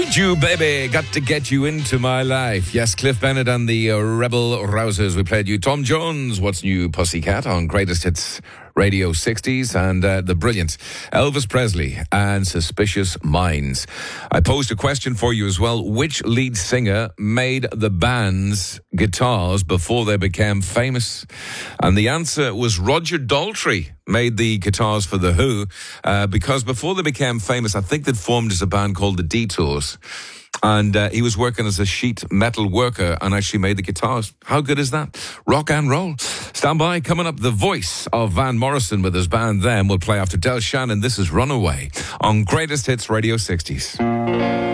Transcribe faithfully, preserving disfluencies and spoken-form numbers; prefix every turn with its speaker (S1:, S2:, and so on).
S1: You baby, got to get you into my life. Yes, Cliff Bennett and the uh, Rebel Rousers. We played you Tom Jones, What's New Pussycat on Greatest Hits Radio sixties, and uh, the brilliant Elvis Presley and Suspicious Minds. I posed a question for you as well. Which lead singer made the band's guitars before they became famous? And the answer was Roger Daltrey made the guitars for The Who, uh, because before they became famous, I think they'd formed as a band called The Detours. And uh, he was working as a sheet metal worker and actually made the guitars. How good is that? Rock and roll. Stand by. Coming up, the voice of Van Morrison with his band Them will play after Del Shannon. This is Runaway on Greatest Hits Radio sixties.